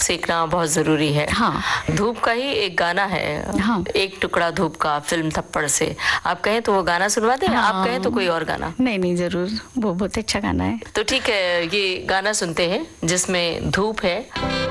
सेकना बहुत जरूरी है। हाँ। धूप का ही एक गाना है, हाँ। एक टुकड़ा धूप का, फिल्म थप्पड़ से। आप कहें तो वो गाना सुनवा दें? हाँ। आप कहें तो कोई और गाना? नहीं नहीं, जरूर, वो बहुत अच्छा गाना है। तो ठीक है, ये गाना सुनते हैं जिसमें धूप है